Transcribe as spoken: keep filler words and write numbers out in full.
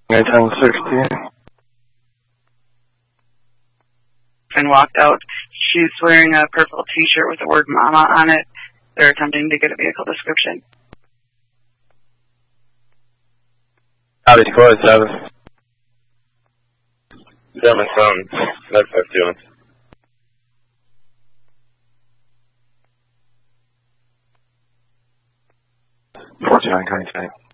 ten sixteen. And walked out. She's wearing a purple t-shirt with the word mama on it. They're attempting to get a vehicle description. Copy, four seven. Yeah, my phone. That's what I'm doing. Forty-nine, twenty-three.